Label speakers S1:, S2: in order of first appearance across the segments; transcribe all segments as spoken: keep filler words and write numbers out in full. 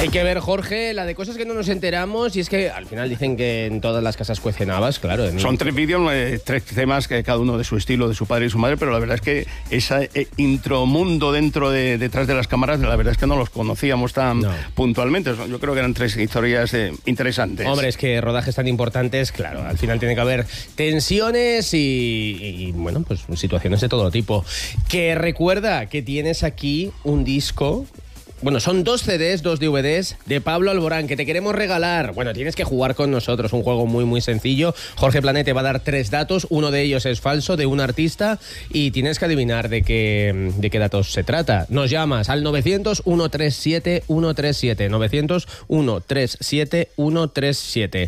S1: Hay que ver, Jorge, la de cosas que no nos enteramos, y es que al final dicen que en todas las casas cuecen habas, claro. En
S2: Son tres vídeos, eh, tres temas, que cada uno de su estilo, de su padre y su madre, pero la verdad es que ese eh, intromundo dentro de, detrás de las cámaras, la verdad es que no los conocíamos tan no. puntualmente. Yo creo que eran tres historias eh, interesantes.
S1: Hombre, es que rodajes tan importantes, claro, al final tiene que haber tensiones y, y bueno, pues situaciones de todo tipo. Que recuerda que tienes aquí un disco... Bueno, son dos C Ds, dos D V Ds de Pablo Alborán que te queremos regalar. Bueno, tienes que jugar con nosotros, un juego muy muy sencillo. Jorge Planet te va a dar tres datos, uno de ellos es falso, de un artista, y tienes que adivinar de qué, de qué datos se trata. Nos llamas al novecientos, ciento treinta y siete, ciento treinta y siete, novecientos, ciento treinta y siete, ciento treinta y siete.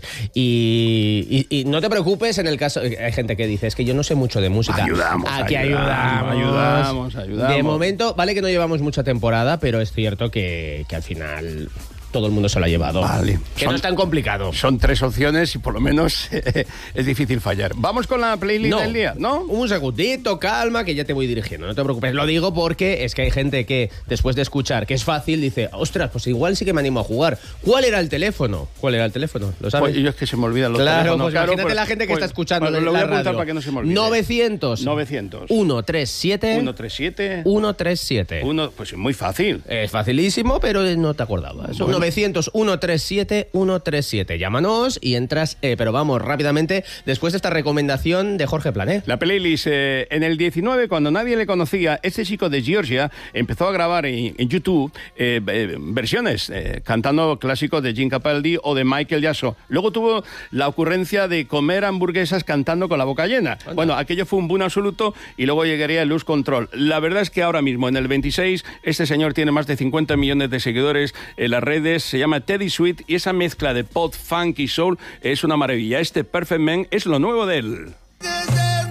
S1: Y, y, y no te preocupes en el caso... Hay gente que dice, es que yo no sé mucho de música.
S2: Ayudamos,
S1: Aquí
S2: ayudamos,
S1: ayudamos,
S2: ayudamos, ayudamos.
S1: De momento, vale que no llevamos mucha temporada, pero es cierto Que, que al final todo el mundo se lo ha llevado.
S2: Vale.
S1: Que
S2: son,
S1: no es tan complicado.
S2: Son tres opciones y por lo menos eh, es difícil fallar. Vamos con la playlist
S1: no,
S2: del día, ¿no?
S1: Un segundito, calma, que ya te voy dirigiendo. No te preocupes. Lo digo porque es que hay gente que después de escuchar que es fácil dice, ostras, pues igual sí que me animo a jugar. ¿Cuál era el teléfono? ¿Cuál era el teléfono? ¿Lo sabes?
S2: Pues yo es que se me olvidan los
S1: claro,
S2: teléfonos.
S1: Pues
S2: claro,
S1: imagínate
S2: pues,
S1: la gente que
S2: pues,
S1: está escuchando.
S2: Pues,
S1: en
S2: lo voy
S1: la
S2: a apuntar
S1: radio.
S2: para que no se me olvide.
S1: novecientos.
S2: novecientos.
S1: ciento treinta y siete.
S2: ciento treinta y siete.
S1: ciento treinta y siete.
S2: Uno, pues es muy fácil.
S1: Es facilísimo, pero no te acordabas. Son
S2: Bueno.
S1: novecientos, ciento treinta y siete, ciento treinta y siete. Llámanos y entras, eh, pero vamos, rápidamente, después de esta recomendación de Jorge Plané.
S2: La playlist, eh, en el diecinueve, cuando nadie le conocía, este chico de Georgia empezó a grabar en, en YouTube eh, eh, versiones, eh, cantando clásicos de Jim Capaldi o de Michael Jackson. Luego tuvo la ocurrencia de comer hamburguesas cantando con la boca llena. Anda. Bueno, aquello fue un boom absoluto y luego llegaría el Lose Control. La verdad es que ahora mismo, en el veintiséis, este señor tiene más de cincuenta millones de seguidores en las redes, se llama Teddy Sweet y esa mezcla de pop, funk y soul es una maravilla. Este Perfect Man es lo nuevo de él.